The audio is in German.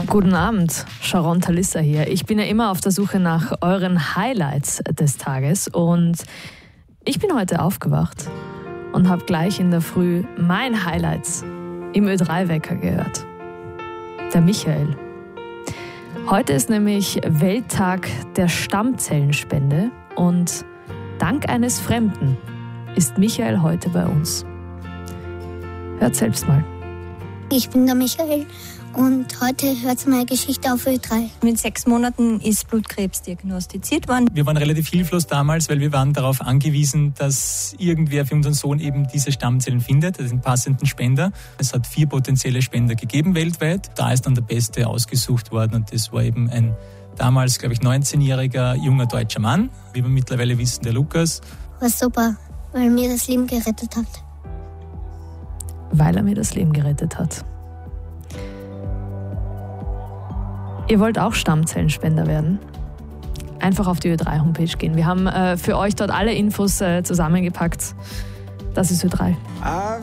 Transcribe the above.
Guten Abend, Sharon Talissa hier. Ich bin ja immer auf der Suche nach euren Highlights des Tages und ich bin heute aufgewacht und habe gleich in der Früh mein Highlights im Ö3-Wecker gehört. Der Michael. Heute ist nämlich Welttag der Stammzellenspende und dank eines Fremden ist Michael heute bei uns. Hört selbst mal. Ich bin der Michael und heute hört meine Geschichte auf Ö3. Mit 6 Monaten ist Blutkrebs diagnostiziert worden. Wir waren relativ hilflos damals, weil wir waren darauf angewiesen, dass irgendwer für unseren Sohn eben diese Stammzellen findet, also den passenden Spender. Es hat 4 potenzielle Spender gegeben weltweit. Da ist dann der Beste ausgesucht worden und das war eben ein damals, glaube ich, 19-jähriger junger deutscher Mann, wie wir mittlerweile wissen, der Lukas. War super, weil er mir das Leben gerettet hat. Weil er mir das Leben gerettet hat. Ihr wollt auch Stammzellenspender werden? Einfach auf die Ö3-Homepage gehen. Wir haben für euch dort alle Infos zusammengepackt. Das ist Ö3.